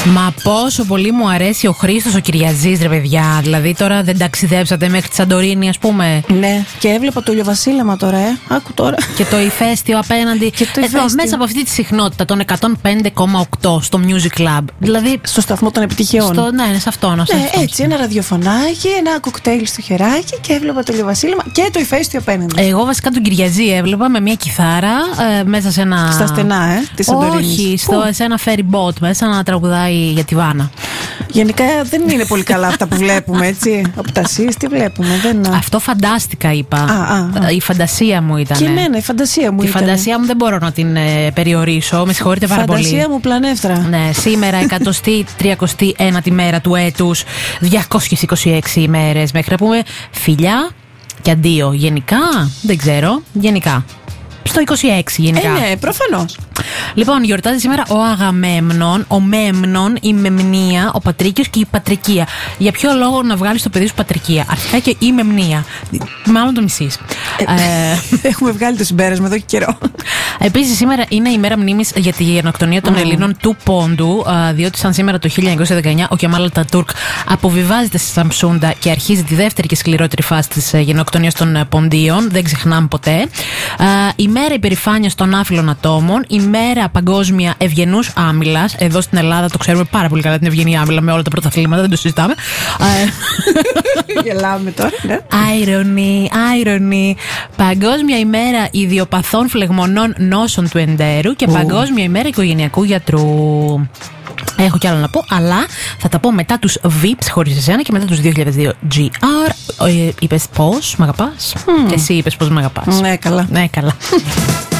Μα πόσο πολύ μου αρέσει ο Χρήστος ο Κυριαζής, ρε παιδιά. Δηλαδή τώρα δεν ταξιδέψατε μέχρι τη Σαντορίνη, ας πούμε? Ναι, και έβλεπα το ηλιοβασίλεμα τώρα, Άκου τώρα. Και το ηφαίστειο απέναντι. Εδώ, μέσα από αυτή τη συχνότητα των 105,8 στο Music Club. Δηλαδή. Στο σταθμό των επιτυχιών. Ναι, σε αυτό. Έτσι, ένα ραδιοφωνάκι, ένα κοκτέιλ στο χεράκι και έβλεπα το ηλιοβασίλεμα και το ηφαίστειο απέναντι. Εγώ βασικά τον Κυριαζή έβλεπα με μια κιθάρα μέσα σε ένα. Στα στενά, τη Σαντορίνη. Όχι, σε ένα ferry boat μέσα να τραγουδάει για τη Βάνα. Γενικά δεν είναι πολύ καλά αυτά που βλέπουμε, έτσι. Από τα ΣΥΣ τι βλέπουμε, δεν. Αυτό φαντάστηκα, είπα. Η φαντασία μου ήταν. Και εμένα, η φαντασία μου ήταν. Τη φαντασία μου δεν μπορώ να την περιορίσω. Με συγχωρείτε πάρα πολύ. Η φαντασία μου πλανεύτρα. Ναι, σήμερα 131η μέρα του έτους, 226 ημέρες μέχρι να πούμε φιλιά και αντίο. Γενικά, δεν ξέρω. Γενικά. Στο 26 γενικά. Ναι, προφανώς. Λοιπόν, γιορτάζει σήμερα ο Αγαμέμνων, ο Μέμνων, η Μεμνία, ο Πατρίκιος και η Πατρικία. Για ποιο λόγο να βγάλεις το παιδί σου Πατρικία? Αρχικά και η Μεμνία. Μάλλον το μισείς. Έχουμε βγάλει το συμπέρασμα εδώ και καιρό. Επίσης, σήμερα είναι η μέρα μνήμης για τη γενοκτονία των Ελλήνων του Πόντου, διότι σαν σήμερα το 1919 ο Κεμάλ Ατατούρκ αποβιβάζεται στη Σαμσούντα και αρχίζει τη δεύτερη και σκληρότερη φάση της γενοκτονίας των Ποντίων. Δεν ξεχνάμε ποτέ. Η μέρα υπερηφάνειας των άφυλων ατόμων. Η μέρα παγκόσμια ευγενούς άμυλας. Εδώ στην Ελλάδα το ξέρουμε πάρα πολύ καλά την ευγενή άμυλα με όλα τα πρωταθλήματα, δεν το συζητάμε. Γελάμε τώρα, ναι. Irony. Παγκόσμια ημέρα ιδιοπαθών φλεγμονών νόσων του εντέρου και παγκόσμια ημέρα οικογενειακού γιατρού. Έχω κι άλλο να πω, αλλά θα τα πω μετά τους VIPs χωρίς εσένα και μετά τους 2002 GR. Είπες πώς μ' αγαπάς? Εσύ είπες πώς μ' αγαπάς. Ναι, καλά.